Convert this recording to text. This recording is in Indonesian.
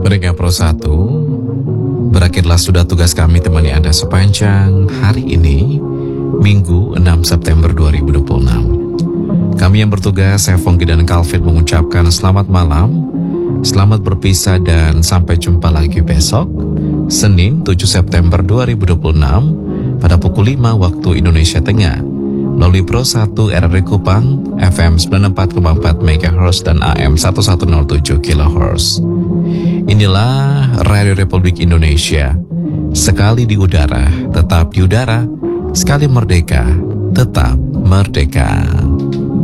Pendengar Pro 1, berakhirlah sudah tugas kami temani Anda sepanjang hari ini, Minggu 6 September 2026. Kami yang bertugas, saya Fongki dan Calvin mengucapkan selamat malam, selamat berpisah dan sampai jumpa lagi besok, Senin 7 September 2026 pada pukul 5 waktu Indonesia Tengah, melalui Pro 1 RRI Kupang, FM 94,4 MHz dan AM 1107 kHz. Inilah Radio Republik Indonesia. Sekali di udara, tetap di udara. Sekali merdeka, tetap merdeka.